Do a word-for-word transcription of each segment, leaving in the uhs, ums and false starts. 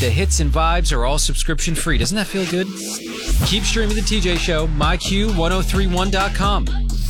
the hits and vibes are all subscription free. Doesn't that feel good? Keep streaming the T J Show, my Q ten thirty-one dot com.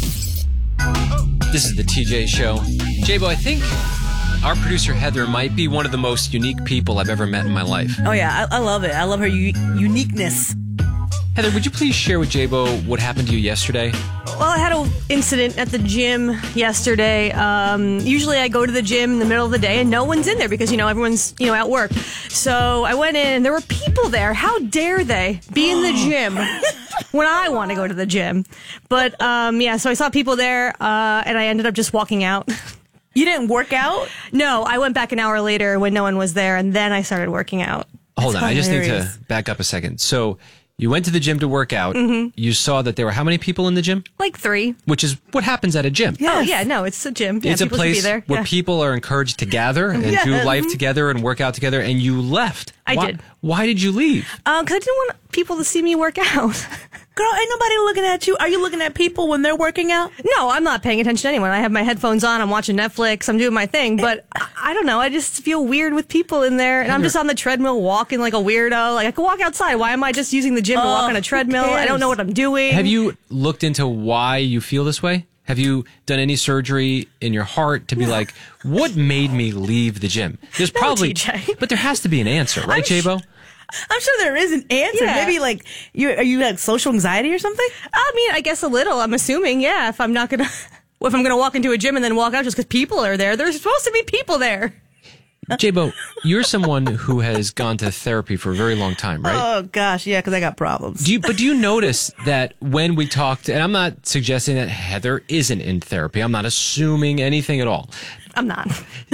This is the T J Show. J-Bo, I think our producer Heather might be one of the most unique people I've ever met in my life. Oh, yeah. I, I love it. I love her u- uniqueness. Heather, would you please share with J-Bo what happened to you yesterday? Well, I had an incident at the gym yesterday. Um, usually I go to the gym in the middle of the day and no one's in there because, you know, everyone's, you know, at work. So I went in and there were people there. How dare they be in the gym when I want to go to the gym? But, um, yeah, so I saw people there uh, and I ended up just walking out. You didn't work out? No, I went back an hour later when no one was there and then I started working out. Hold That's on, hilarious. I just need to back up a second. So you went to the gym to work out. Mm-hmm. You saw that there were how many people in the gym? Like three. Which is what happens at a gym. Yes. Oh, yeah, no, it's a gym. Yeah, it's a people should be place there. where Yeah. people are encouraged to gather and Yes. do life together and work out together, and you left. I why, did. Why did you leave? Um, because I didn't want people to see me work out. Girl, ain't nobody looking at you. Are you looking at people when they're working out? No, I'm not paying attention to anyone. I have my headphones on. I'm watching Netflix. I'm doing my thing. But I, I don't know. I just feel weird with people in there. And I'm just on the treadmill walking like a weirdo. Like, I could walk outside. Why am I just using the gym to walk Oh, on a treadmill? who I don't cares? know what I'm doing. Have you looked into why you feel this way? Have you done any surgery in your heart to be like, what made me leave the gym? There's No, probably, T J. but there has to be an answer, right, I'm J-Bo? I'm sure there is an answer. Yeah. Maybe like, you are you like social anxiety or something? I mean, I guess a little. I'm assuming, yeah. If I'm not going to, if I'm going to walk into a gym and then walk out just because people are there, there's supposed to be people there. J-Bo, you're someone who has gone to therapy for a very long time, right? Oh, gosh. Yeah, because I got problems. Do you, but do you notice that when we talked, and I'm not suggesting that Heather isn't in therapy. I'm not assuming anything at all. I'm not.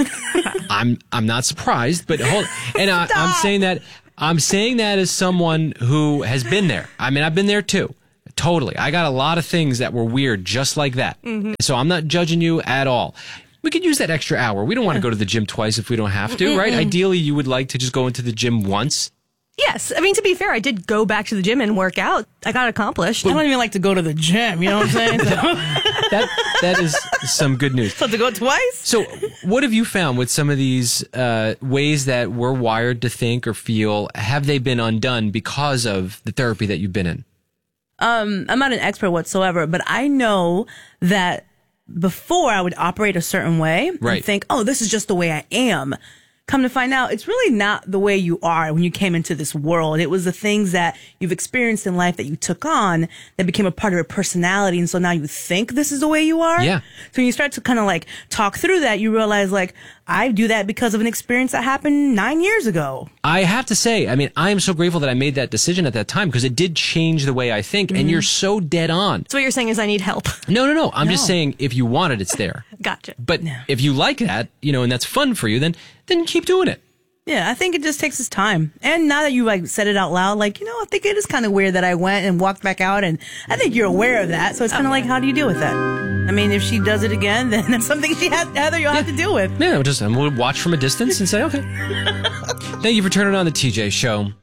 I'm I'm not surprised, but hold, and I, I'm saying that I'm saying that as someone who has been there. I mean, I've been there too. Totally. I got a lot of things that were weird just like that. Mm-hmm. So I'm not judging you at all. We could use that extra hour. We don't want to go to the gym twice if we don't have to, right? Ideally, you would like to just go into the gym once. Yes. I mean, to be fair, I did go back to the gym and work out. I got accomplished. I don't even like to go to the gym. You know what I'm saying? So, That That is some good news. so to go twice? So what have you found with some of these uh, ways that we're wired to think or feel? Have they been undone because of the therapy that you've been in? Um, I'm not an expert whatsoever, but I know that before I would operate a certain way Right. and think, oh, this is just the way I am. Come to find out, it's really not the way you are when you came into this world. It was the things that you've experienced in life that you took on that became a part of your personality. And so now you think this is the way you are. Yeah. So when you start to kind of like talk through that, you realize like, I do that because of an experience that happened nine years ago. I have to say, I mean, I am so grateful that I made that decision at that time because it did change the way I think. And you're so dead on. So what you're saying is I need help. No, no, no. I'm just No. saying if you want it, it's there. Gotcha. But if you like that, you know, and that's fun for you, then then keep doing it. Yeah, I think it just takes its time. And now that you like said it out loud, like, you know, I think it is kind of weird that I went and walked back out, and I think you're aware of that. So it's kind of like, how do you deal with that? I mean, if she does it again, then that's something she has, Heather, you'll have to deal with. Yeah, we'll just and we'll watch from a distance and say, okay. Thank you for turning on the T J Show.